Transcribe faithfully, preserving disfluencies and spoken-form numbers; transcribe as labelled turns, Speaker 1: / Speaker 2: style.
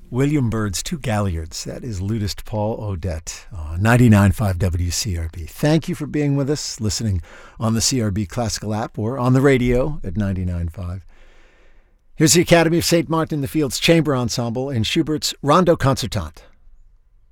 Speaker 1: William Byrd's Two Galliards. That is Ludist Paul Odette on ninety-nine point five W C R B. Thank you for being with us, listening on the C R B Classical app or on the radio at ninety-nine point five. Here's the Academy of Saint Martin in the Fields Chamber Ensemble and Schubert's Rondo Concertante.